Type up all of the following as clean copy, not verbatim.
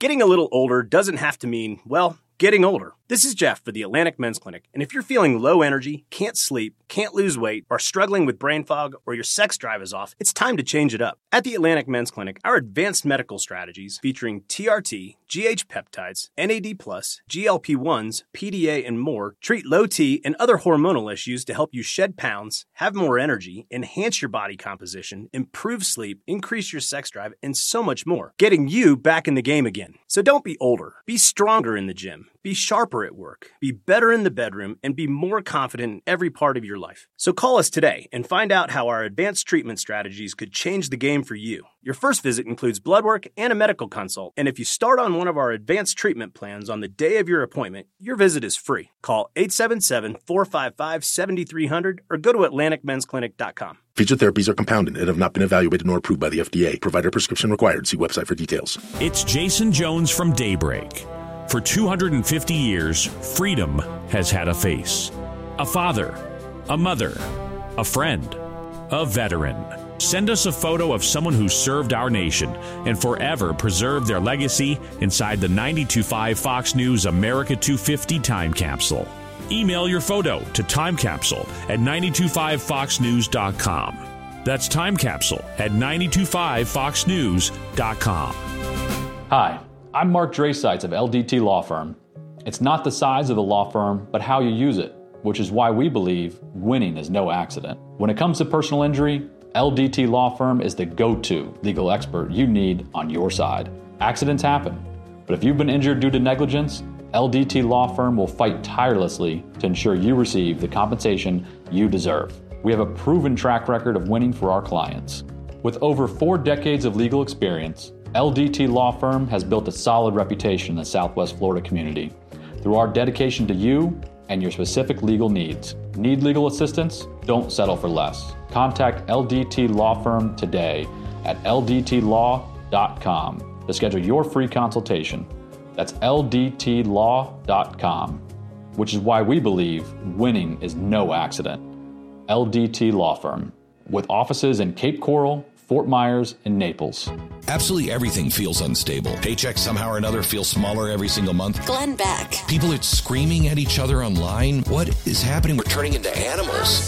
Getting a little older doesn't have to mean, well, getting older. This is Jeff for the Atlantic Men's Clinic, and if you're feeling low energy, can't sleep, can't lose weight, or struggling with brain fog, or your sex drive is off, it's time to change it up. At the Atlantic Men's Clinic, our advanced medical strategies featuring TRT, GH peptides, NAD+, GLP-1s, PDA, and more treat low T and other hormonal issues to help you shed pounds, have more energy, enhance your body composition, improve sleep, increase your sex drive, and so much more, getting you back in the game again. So don't be older. Be stronger in the gym. Be sharper at work. Be better in the bedroom, and be more confident in every part of your life. So call us today and find out how our advanced treatment strategies could change the game for you. Your first visit includes blood work and a medical consult, and if you start on one of our advanced treatment plans on the day of your appointment, your visit is free. Call 877-455-7300 or go to atlanticmensclinic.com. Featured therapies are compounded and have not been evaluated nor approved by the FDA. Provider prescription required. See website for details. It's Jason Jones from Daybreak. For 250 years, freedom has had a face. A father, a mother, a friend, a veteran. Send us a photo of someone who served our nation and forever preserved their legacy inside the 92.5 Fox News America 250 time capsule. Email your photo to timecapsule@925foxnews.com. That's timecapsule@925foxnews.com. Hi, I'm Mark Drasites of LDT Law Firm. It's not the size of the law firm, but how you use it, which is why we believe winning is no accident. When it comes to personal injury, LDT Law Firm is the go-to legal expert you need on your side. Accidents happen, but if you've been injured due to negligence, LDT Law Firm will fight tirelessly to ensure you receive the compensation you deserve. We have a proven track record of winning for our clients. With over 4 decades of legal experience, LDT Law Firm has built a solid reputation in the Southwest Florida community through our dedication to you and your specific legal needs. Need legal assistance? Don't settle for less. Contact LDT Law Firm today at ldtlaw.com to schedule your free consultation. That's ldtlaw.com, which is why we believe winning is no accident. LDT Law Firm, with offices in Cape Coral, Fort Myers, and Naples. Absolutely everything feels unstable. Paychecks somehow or another feel smaller every single month. Glenn Beck. People are screaming at each other online. What is happening? We're turning into animals.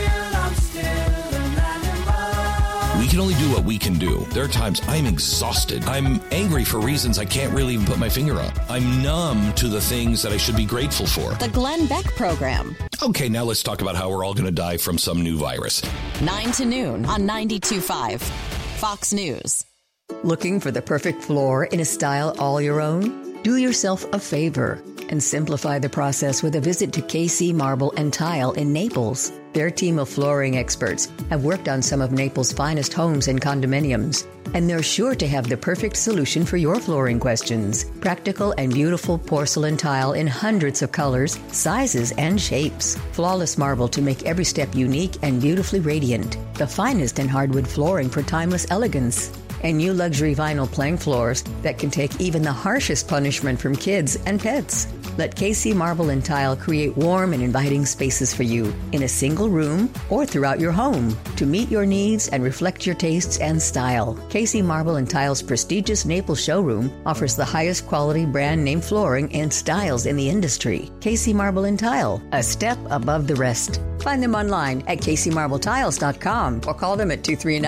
We can only do what we can do. There are times I'm exhausted. I'm angry for reasons I can't really even put my finger on. I'm numb to the things that I should be grateful for. The Glenn Beck Program. Okay, now let's talk about how we're all going to die from some new virus. 9 to noon on 92.5 Fox News. Looking for the perfect floor in a style all your own? Do yourself a favor and simplify the process with a visit to KC Marble and Tile in Naples. Their team of flooring experts have worked on some of Naples' finest homes and condominiums, and they're sure to have the perfect solution for your flooring questions. Practical and beautiful porcelain tile in hundreds of colors, sizes, and shapes. Flawless marble to make every step unique and beautifully radiant. The finest in hardwood flooring for timeless elegance. And new luxury vinyl plank floors that can take even the harshest punishment from kids and pets. Let KC Marble and Tile create warm and inviting spaces for you in a single room or throughout your home to meet your needs and reflect your tastes and style. KC Marble and Tile's prestigious Naples showroom offers the highest quality brand name flooring and styles in the industry. KC Marble and Tile, a step above the rest. Find them online at kcmarblettiles.com or call them at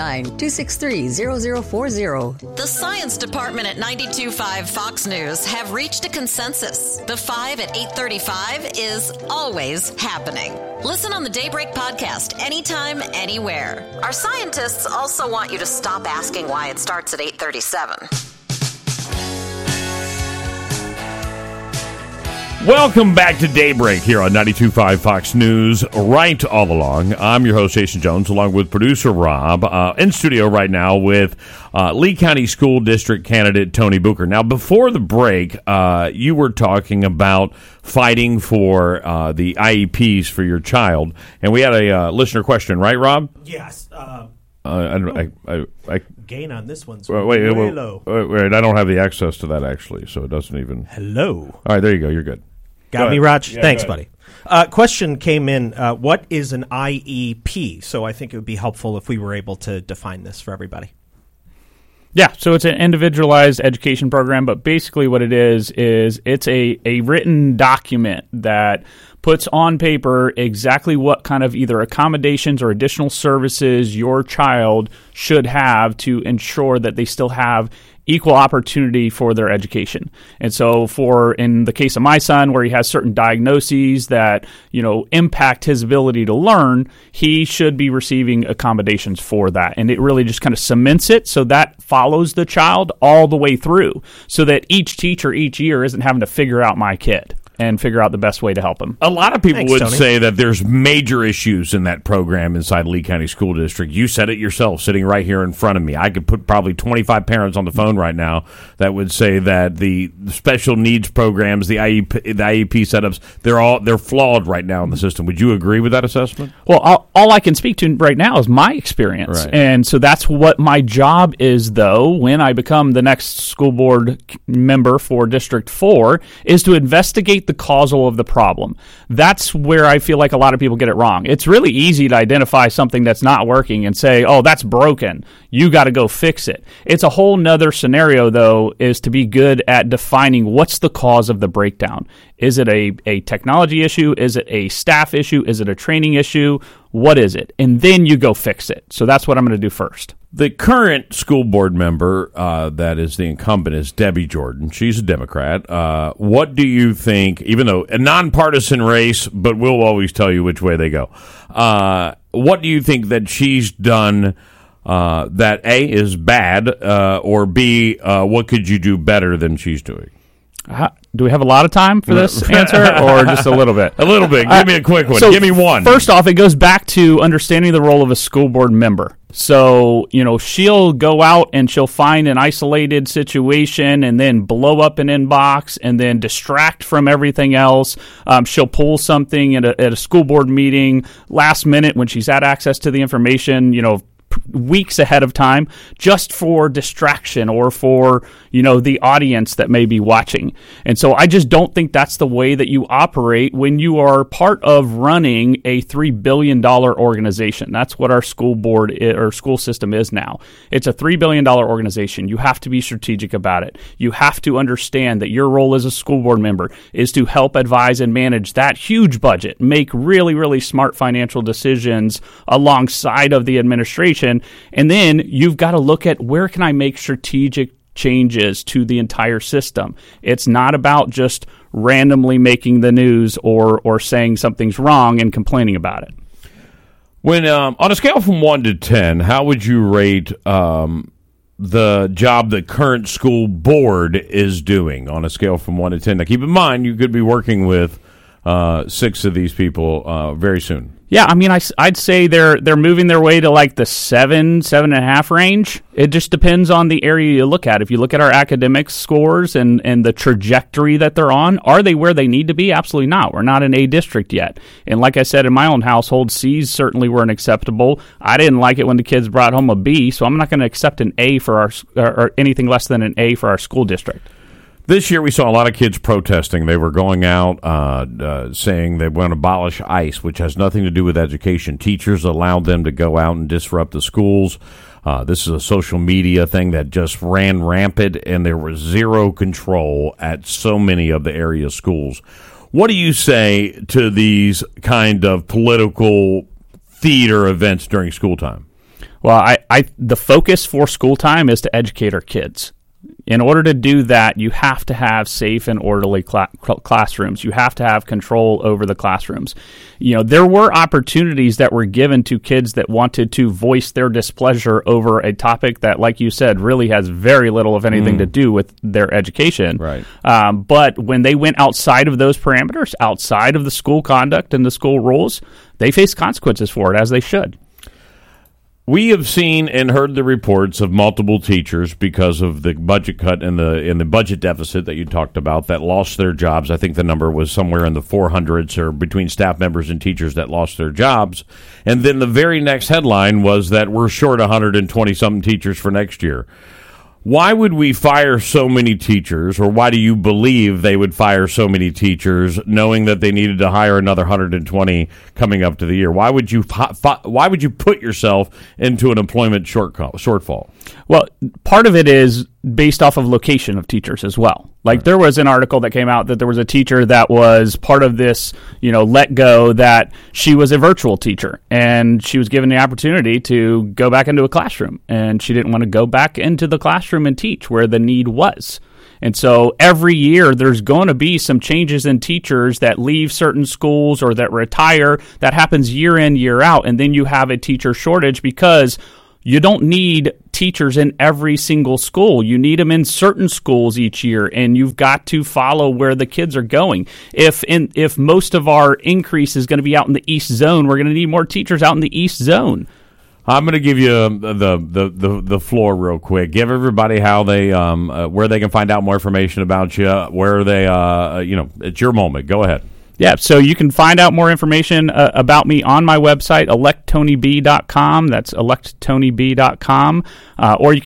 239-263-0040. The Science Department at 92.5 Fox News have reached a consensus. The 5 at 8:35 is always happening. Listen on the Daybreak podcast anytime, anywhere. Our scientists also want you to stop asking why it starts at 8:37. Welcome back to Daybreak here on 92.5 Fox News, right all along. I'm your host, Jason Jones, along with producer Rob, in studio right now with Lee County School District candidate Tony Booker. Now, before the break, you were talking about fighting for the IEPs for your child, and we had a listener question, right, Rob? Yes. I gain on this one's way low. Wait, I don't have the access to that, actually, so it doesn't even... Hello. All right, there you go. You're good. Got me, Raj? Yeah, thanks, buddy. Question came in, what is an IEP? So I think it would be helpful if we were able to define this for everybody. Yeah, so it's an individualized education program, but basically what it is it's a written document that puts on paper exactly what kind of either accommodations or additional services your child should have to ensure that they still have equal opportunity for their education. And so in the case of my son, where he has certain diagnoses that, impact his ability to learn, he should be receiving accommodations for that. And it really just kind of cements it so that follows the child all the way through so that each teacher each year isn't having to figure out my kid and figure out the best way to help them. A lot of people would Tony. say that there's major issues in that program inside Lee County School District. You said it yourself, sitting right here in front of me. I could put probably 25 parents on the phone right now that would say that the special needs programs, the IEP setups, they're flawed right now in the system. Would you agree with that assessment? Well, all I can speak to right now is my experience. Right. And so that's what my job is, though, when I become the next school board member for District 4, is to investigate the causal of the problem. That's where I feel like a lot of people get it wrong. It's really easy to identify something that's not working and say, oh, that's broken. You got to go fix it. It's a whole nother scenario, though, is to be good at defining what's the cause of the breakdown. Is it a technology issue? Is it a staff issue? Is it a training issue? What is it? And then you go fix it. So that's what I'm going to do first. The current school board member that is the incumbent is Debbie Jordan. She's a Democrat. What do you think, even though a nonpartisan race, but we'll always tell you which way they go, what do you think that she's done that A, is bad, or B, what could you do better than she's doing? Do we have a lot of time for this answer, or just a little bit? A little bit. Give me a quick one. So Give me one. First off, it goes back to understanding the role of a school board member. So, she'll go out and she'll find an isolated situation and then blow up an inbox and then distract from everything else. She'll pull something at a school board meeting last minute when she's had access to the information, weeks ahead of time, just for distraction or for the audience that may be watching. And so I just don't think that's the way that you operate when you are part of running a $3 billion organization. That's what our school board or school system is now. It's a $3 billion organization. You have to be strategic about it. You have to understand that your role as a school board member is to help advise and manage that huge budget, make really, really smart financial decisions alongside of the administration. And then you've got to look at where can I make strategic changes to the entire system. It's not about just randomly making the news or saying something's wrong and complaining about it. When on a scale from 1 to 10, how would you rate the job the current school board is doing on a scale from 1 to 10? Now, keep in mind, you could be working with 6 of these people very soon. Yeah, I mean, I'd say they're moving their way to like the 7.5 range. It just depends on the area you look at. If you look at our academic scores and the trajectory that they're on, are they where they need to be? Absolutely not. We're not an A district yet. And like I said, in my own household, C's certainly weren't acceptable. I didn't like it when the kids brought home a B, so I'm not going to accept an A for our or anything less than an A for our school district. This year we saw a lot of kids protesting. They were going out saying they want to abolish ICE, which has nothing to do with education. Teachers allowed them to go out and disrupt the schools. This is a social media thing that just ran rampant, and there was zero control at so many of the area schools. What do you say to these kind of political theater events during school time? Well, the focus for school time is to educate our kids. In order to do that, you have to have safe and orderly classrooms. You have to have control over the classrooms. There were opportunities that were given to kids that wanted to voice their displeasure over a topic that, like you said, really has very little, if anything, to do with their education. Right. But when they went outside of those parameters, outside of the school conduct and the school rules, they faced consequences for it, as they should. We have seen and heard the reports of multiple teachers because of the budget cut and the budget deficit that you talked about that lost their jobs. I think the number was somewhere in the 400s or between staff members and teachers that lost their jobs. And then the very next headline was that we're short 120-something teachers for next year. Why would we fire so many teachers, or why do you believe they would fire so many teachers, knowing that they needed to hire another 120 coming up to the year? Why would you put yourself into an employment shortfall? Well, part of it is based off of location of teachers as well. Like there was an article that came out that there was a teacher that was part of this, let go, that she was a virtual teacher and she was given the opportunity to go back into a classroom, and she didn't want to go back into the classroom and teach where the need was. And so every year there's going to be some changes in teachers that leave certain schools or that retire. That happens year in, year out. And then you have a teacher shortage because you don't need teachers in every single school. You need them in certain schools each year, and you've got to follow where the kids are going. If most of our increase is going to be out in the East Zone, we're going to need more teachers out in the East Zone. I'm going to give you the floor real quick. Give everybody how they where they can find out more information about you. Where they it's your moment. Go ahead. Yeah, so you can find out more information about me on my website, electtonyb.com. That's electtonyb.com. Or you